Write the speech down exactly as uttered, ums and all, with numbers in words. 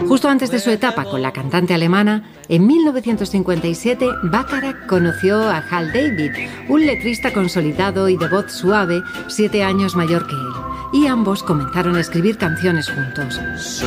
Justo antes de su etapa con la cantante alemana, en mil novecientos cincuenta y siete, Bacharach conoció a Hal David, un letrista consolidado y de voz suave, siete años mayor que él, y ambos comenzaron a escribir canciones juntos. So